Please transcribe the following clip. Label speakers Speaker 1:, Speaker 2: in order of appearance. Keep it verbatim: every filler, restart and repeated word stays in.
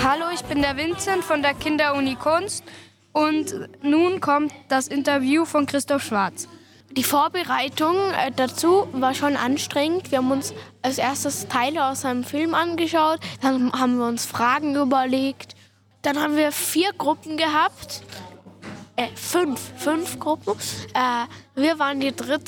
Speaker 1: Hallo, ich bin der Vincent von der Kinderuni Kunst und nun kommt das Interview von Christoph Schwarz.
Speaker 2: Die Vorbereitung äh, dazu war schon anstrengend. Wir haben uns als erstes Teile aus einem Film angeschaut, dann haben wir uns Fragen überlegt. Dann haben wir vier Gruppen gehabt, äh, fünf, fünf Gruppen. Äh, wir waren die dritte.